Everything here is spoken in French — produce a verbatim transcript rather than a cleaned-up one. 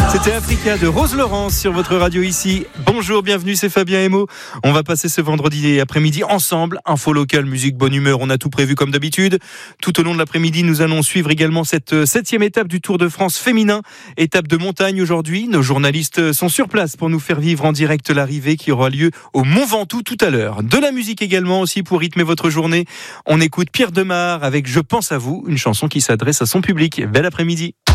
C'était Africa de Rose Laurence sur votre radio ici. Bonjour, bienvenue, c'est Fabien Emo. On va passer ce vendredi après-midi ensemble. Info locale, musique, bonne humeur, on a tout prévu comme d'habitude. Tout au long de l'après-midi, nous allons suivre également cette septième étape du Tour de France féminin. Étape de montagne aujourd'hui. Nos journalistes sont sur place pour nous faire vivre en direct l'arrivée qui aura lieu au Mont Ventoux tout à l'heure. De la musique également aussi pour rythmer votre journée. On écoute Pierre Demar avec Je pense à vous, une chanson qui s'adresse à son public. Bel après-midi.